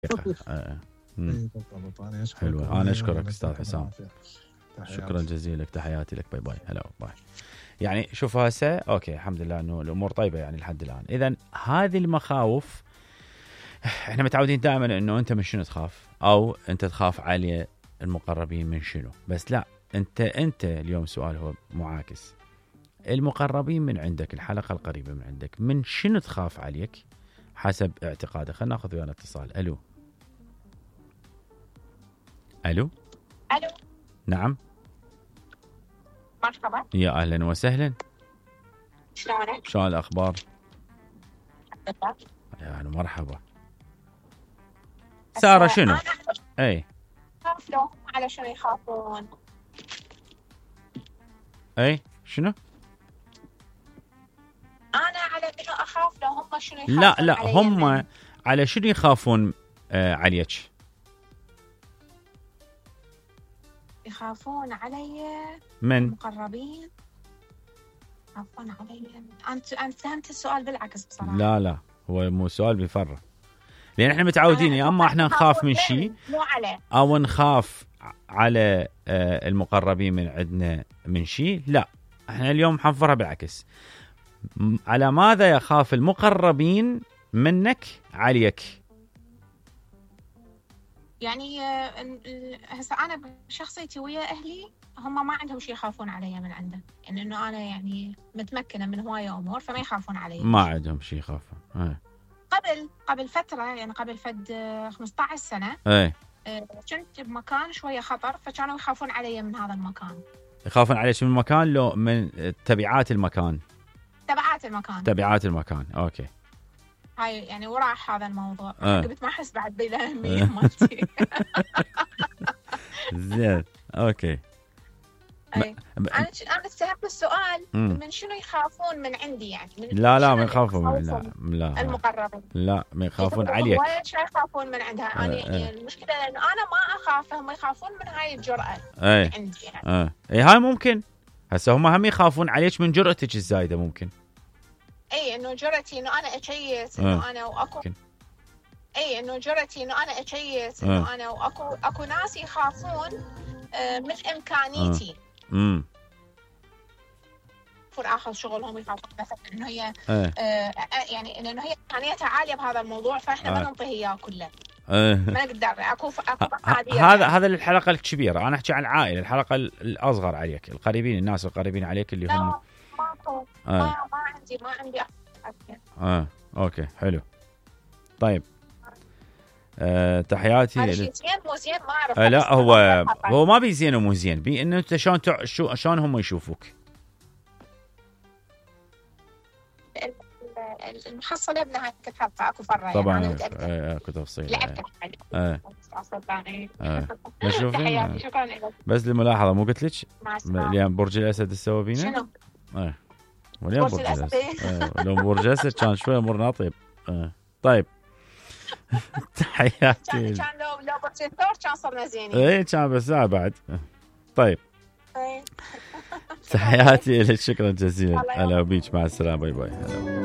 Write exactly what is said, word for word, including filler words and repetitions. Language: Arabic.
آه. حلوة. أنا أشكرك أستاذ حسام، شكرا جزيلا لك، تحياتي لك، باي باي، هلا باي. يعني شوف هسه أوكي الحمد لله إنه الأمور طيبة يعني لحد الآن. إذن هذه المخاوف إحنا متعودين دائما إنه أنت من شنو تخاف، أو أنت تخاف على المقربين من شنو، بس لا، أنت أنت اليوم سؤال هو معاكس، المقربين من عندك، الحلقة القريبة من عندك، من شنو تخاف عليك حسب اعتقادك. خلينا ناخذ ويانا اتصال. ألو ألو ألو نعم مرحبا، يا أهلا وسهلا، شلونك؟ شلون الأخبار؟ الحمد يا أهلا مرحبا. سارة شنو؟ أي أخاف لو هم على شنو يخافون. أي شنو؟ أنا على منو أخاف لو هم شنو يخافون. لا لا علي هم من. على شنو يخافون آه عليك؟ يخافون علي من مقربين، يخافون علي. أنت أنت فهمت السؤال بالعكس بصراحة. لا لا هو مو سؤال بيفرق، لأن احنا متعودين يا اما احنا نخاف من شيء او نخاف على آه المقربين من عندنا من شيء. لا احنا اليوم حنفرها بالعكس، على ماذا يخاف المقربين منك عليك. يعني هسه انا بشخصيتي ويا اهلي هم ما عندهم شيء يخافون علي من عنده، يعني انه انا يعني متمكنه من هوايه امور فما يخافون علي. ما عندهم شيء يخافون. اه. قبل قبل فتره يعني قبل فد خمسة عشر سنه ايه كنت بمكان شويه خطر فكانوا يخافون علي من هذا المكان. يخافون عليك من المكان لو من تبعات المكان؟ تبعات المكان تبعات المكان اوكي. هاي يعني وراح هذا الموضوع. أه. قلت ما احس بعد بالأهمية مالتي. زين اوكي. أي. م... انا انا استهبت السؤال م. من شنو يخافون من عندي يعني من لا لا ما يخافون من لا لا المقربين، لا ما يخافون عليك. ولا شيء يخافون من عندها. أه. انا يعني أه. المشكله انه انا ما اخاف، هم يخافون من هاي الجرأة أه. عندي يعني. اه اي هاي ممكن هسه هم هم يخافون عليك من جرأتك الزايده ممكن. اي انه جرأتي انه انا اشيس انه أه. انا واكو ممكن. اي انه جرأتي انه انا اشيس انه أه. انا واكو اكو ناس يخافون من امكانيتي. امم فور اخذ شغلهم يخافون مثلا انه هي أه. آه يعني انه هي امكانيتها عاليه بهذا الموضوع فاحنا أه. ما نعطيه اياه كله. أه. ما نقدر اكو اكو هذا هذا الحلقه الكبيره، انا احكي عن العائله، الحلقه الاصغر عليك، القريبين، الناس القريبين عليك اللي هم ماكو. آه. ما ما عندي ما عندي أحد. اه اوكي حلو. طيب أه تحياتي. هذا شيء زين مو زين ما اعرف. أه لا هو هو ما بي زين ومو زين، بي انه انت شلون شو شلون هم يشوفوك. المحصله بنهايه الحلقه اكو فرع طبعا يعني ايه اكو تفصيل. لعبت ايه ايه مشوفين. شكرا لك. بس للملاحظه مو قلت لك اليوم برج الاسد السوا بينا. شنو؟ ايه واليوم برج الاسد. ايه لو برج الاسد كان شويه امورنا طيب. ايه طيب تحياتي. كان لو لو برج الثور كان صرنا زينين. ايه كان بس لا بعد. طيب تحياتي لك، شكرا جزيلا. هلا بيك، مع السلامه، باي باي.